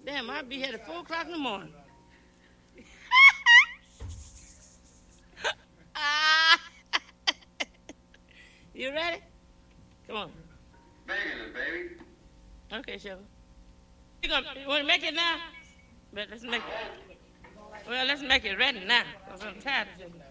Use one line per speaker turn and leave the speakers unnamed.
Damn, I'll be here at 4 o'clock in the morning. Ah. You ready? Come on.
Banging it, baby.
Okay, Sugar. You want to make it now? But let's make it. Well, let's make it ready now. Because I'm tired of this.